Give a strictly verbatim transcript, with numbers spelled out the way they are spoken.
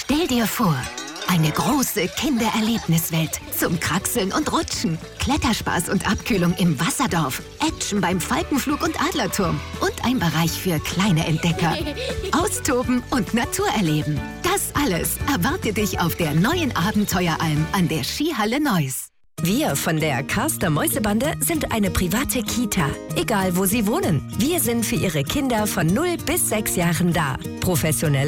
Stell dir vor, eine große Kindererlebniswelt zum Kraxeln und Rutschen, Kletterspaß und Abkühlung im Wasserdorf, Action beim Falkenflug und Adlerturm und ein Bereich für kleine Entdecker. Austoben und Natur erleben. Das alles erwartet dich auf der neuen Abenteueralm an der Skihalle Neuss. Wir von der Karster Mäusebande sind eine private Kita. Egal, wo Sie wohnen. Wir sind für Ihre Kinder von null bis sechs Jahren da. Professionell